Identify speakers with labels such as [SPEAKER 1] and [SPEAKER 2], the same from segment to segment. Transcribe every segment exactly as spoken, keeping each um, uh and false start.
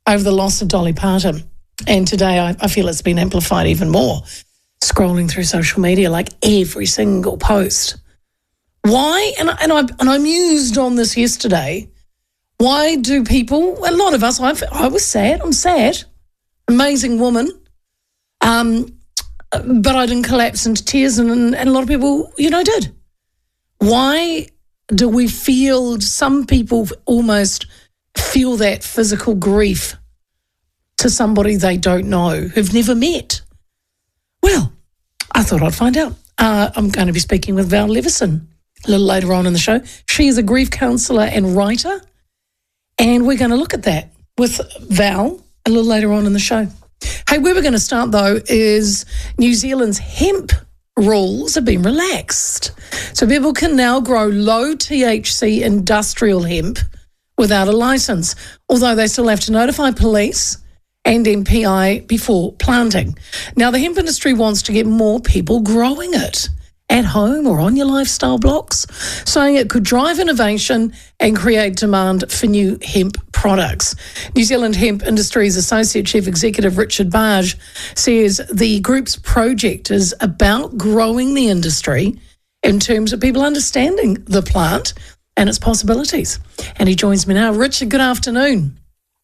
[SPEAKER 1] over the loss of Dolly Parton. And today I, I feel it's been amplified even more, scrolling through social media, like every single post. Why, and, and, I, and I mused on this yesterday, why do people, a lot of us, I've, I was sad, I'm sad, amazing woman, um, but I didn't collapse into tears, and, and a lot of people, you know, did. Why do we feel, some people almost feel that physical grief to somebody they don't know, who've never met? Well, I thought I'd find out. Uh, I'm going to be speaking with Val Leveson a little later on in the show. She is a grief counsellor and writer, and we're going to look at that with Val a little later on in the show. Hey, where we're going to start, though, is New Zealand's hemp rules have been relaxed. So people can now grow low T H C industrial hemp without a licence, although they still have to notify police and M P I before planting. Now, the hemp industry wants to get more people growing it at home or on your lifestyle blocks, saying it could drive innovation and create demand for new hemp products. New Zealand Hemp Industries Associate Chief Executive Richard Barge says the group's project is about growing the industry in terms of people understanding the plant and its possibilities. And he joins me now. Richard, good afternoon.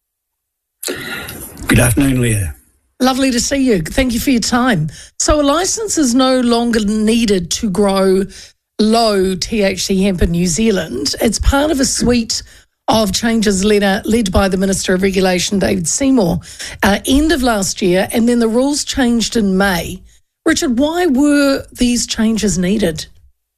[SPEAKER 2] Good afternoon, Leah.
[SPEAKER 1] Lovely to see you. Thank you for your time. So a licence is no longer needed to grow low T H C hemp in New Zealand. It's part of a suite of changes led, uh, led by the Minister of Regulation, David Seymour, uh, end of last year, and then the rules changed in May. Richard, why were these changes needed?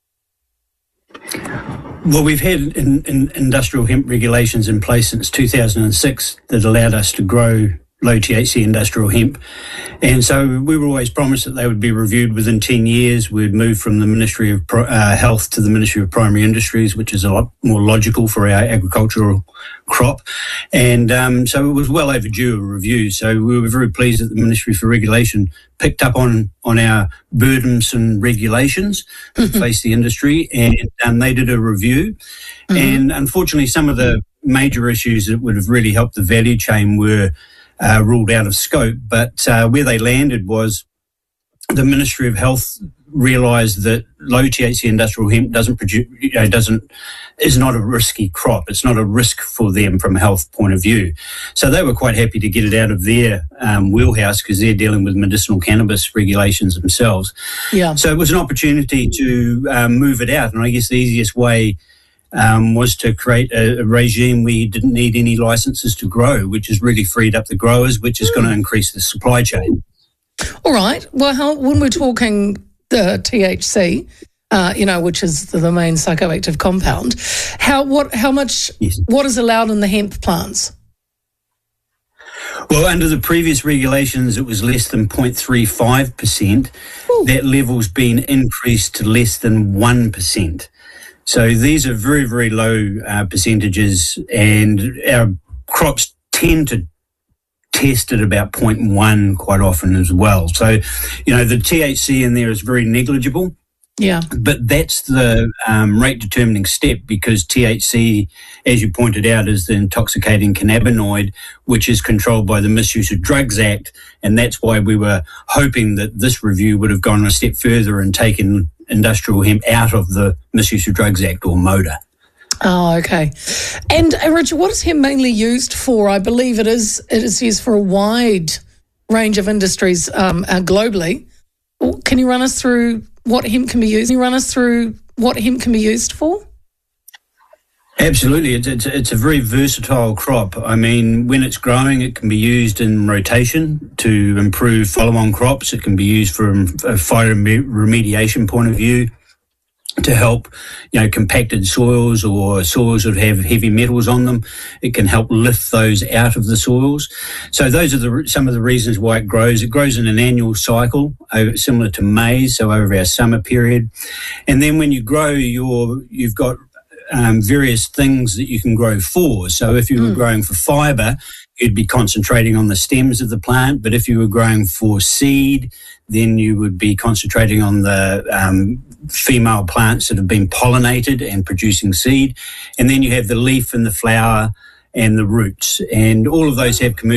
[SPEAKER 2] Well, we've had in, in industrial hemp regulations in place since two thousand six that allowed us to grow low T H C industrial hemp. And so we were always promised that they would be reviewed within ten years. We'd move from the Ministry of uh, Health to the Ministry of Primary Industries, which is a lot more logical for our agricultural crop. And um, so it was well overdue a review. So we were very pleased that the Ministry for Regulation picked up on, on our burdensome regulations that face the industry, and um, they did a review. Mm-hmm. And unfortunately, some of the major issues that would have really helped the value chain were Uh, ruled out of scope, but uh, where they landed was the Ministry of Health realised that low T H C industrial hemp doesn't produce, you know, doesn't is not a risky crop. It's not a risk for them from a health point of view. So they were quite happy to get it out of their um, wheelhouse because they're dealing with medicinal cannabis regulations themselves.
[SPEAKER 1] Yeah.
[SPEAKER 2] So it was an opportunity to um, move it out, and I guess the easiest way Um, was to create a, a regime where you didn't need any licences to grow, which has really freed up the growers, which is mm. going to increase the supply chain.
[SPEAKER 1] All right. Well, how, when we're talking the T H C, uh, you know, which is the, the main psychoactive compound, how what how much
[SPEAKER 2] yes.
[SPEAKER 1] what is allowed in the hemp plants?
[SPEAKER 2] Well, under the previous regulations, it was less than zero point three five percent. That level's been increased to less than one percent. So these are very, very low uh, percentages, and our crops tend to test at about zero point one quite often as well. So, you know, the T H C in there is very negligible.
[SPEAKER 1] Yeah.
[SPEAKER 2] But that's the um, rate determining step, because T H C, as you pointed out, is the intoxicating cannabinoid, which is controlled by the Misuse of Drugs Act. And that's why we were hoping that this review would have gone a step further and taken industrial hemp out of the Misuse of Drugs Act, or MODA.
[SPEAKER 1] Oh, okay. And uh, Richard, what is hemp mainly used for? I believe it is it is used for a wide range of industries um, uh, globally. Can you run us through what hemp can be used? Can you run us through what hemp can be used for?
[SPEAKER 2] Absolutely. It's, it's, it's a very versatile crop. I mean, when it's growing, it can be used in rotation to improve follow-on crops. It can be used from a phytoremediation point of view to help, you know, compacted soils or soils that have heavy metals on them. It can help lift those out of the soils. So those are the some of the reasons why it grows. It grows in an annual cycle, similar to maize, so over our summer period. And then when you grow, you're, you've got Um, various things that you can grow for. So if you were mm. growing for fibre, you'd be concentrating on the stems of the plant. But if you were growing for seed, then you would be concentrating on the um, female plants that have been pollinated and producing seed. And then you have the leaf and the flower and the roots. And all of those have commercial